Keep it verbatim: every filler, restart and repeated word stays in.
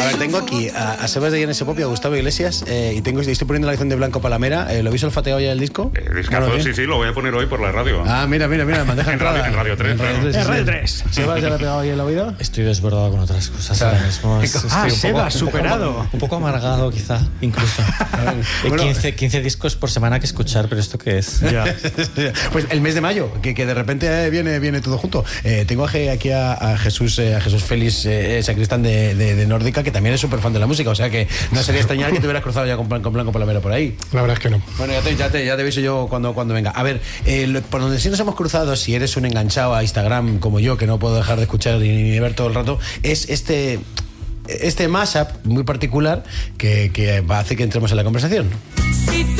ver, tengo aquí a, a Sebas de Genesis Pop y a Gustavo Iglesias eh, y tengo, estoy poniendo la canción de Blanco Palamera. Eh, ¿Lo habéis olfateado ya el disco? Eh, discazo, Claro, sí, sí, lo voy a poner hoy por la radio. Ah, mira, mira, mira, me deja En entrada. radio- en Radio tres, En Radio claro. tres, sí, En Radio sí. tres. ¿Sebas ya le ha pegado ahí el oído? Estoy desbordado con otras cosas ahora mismo. Es- estoy Ah, un poco- Sebas, un poco- superado. Un poco amargado, quizá, incluso. Hay Bueno. quince, quince discos por semana que escuchar, pero ¿esto qué es? Ya. Pues el mes de mayo, que, que de repente eh, viene, viene todo junto. Eh, tengo aquí a, a Jesús eh, a Jesús Félix, eh, sacristán de, de, de Nórdica, que también es súper fan de la música, o sea que no sería extrañar que te hubieras cruzado ya con, Blan- con Blanco Palamera por ahí. La verdad es que no. Bueno, ya te, ya te, ya te aviso yo cuando, cuando venga. A ver, eh, lo- por donde sí nos hemos cruzado, si eres un enganchado a Instagram como yo, que no puedo dejar de escuchar ni, ni ver todo el rato, es este... Este mashup muy particular que, que hace que entremos en la conversación.